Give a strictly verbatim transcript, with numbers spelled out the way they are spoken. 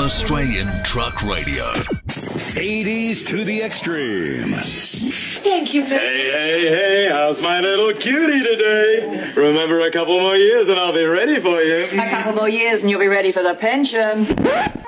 Australian Truck Radio. eighties to the extreme. Thank you, Lou. Hey, hey, hey, how's my little cutie today? Remember, a couple more years and I'll be ready for you. A couple more years and you'll be ready for the pension.